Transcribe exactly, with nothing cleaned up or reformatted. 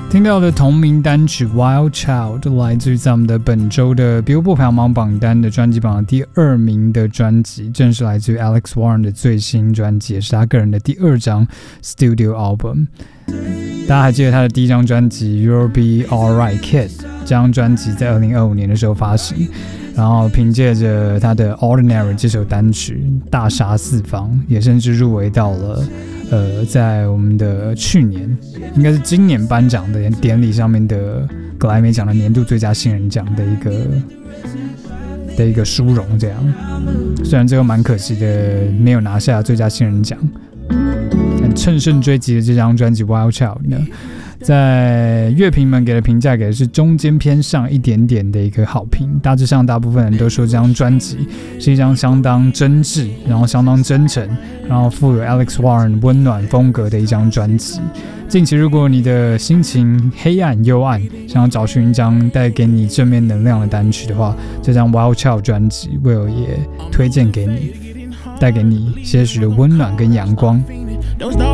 听到的同名单曲 Wild Child 来自于在我们的本周的 Billboard 排行榜榜单的专辑榜的第二名的专辑，正是来自于 Alex Warren 的最新专辑，也是他个人的第二张 Studio Album。 大家还记得他的第一张专辑 You'll Be Alright Kid， 这张专辑在二零二五年的时候发行，然后凭借着他的 Ordinary 这首单曲大杀四方，也甚至入围到了呃，在我们的去年应该是今年颁奖的典礼上面的格莱美奖的年度最佳新人奖的一个的一个殊荣，这样虽然最后蛮可惜的没有拿下最佳新人奖，但乘胜追击的这张专辑 Wild Child 呢，在乐评们给的评价给的是中间偏上一点点的一个好评，大致上大部分人都说这张专辑是一张相当真挚，然后相当真诚，然后富有 Alex Warren 温暖风格的一张专辑。近期如果你的心情黑暗幽暗，想要找寻一张带给你正面能量的单曲的话，这张 Wild Child 专辑 Will 也推荐给你，带给你些许的温暖跟阳光。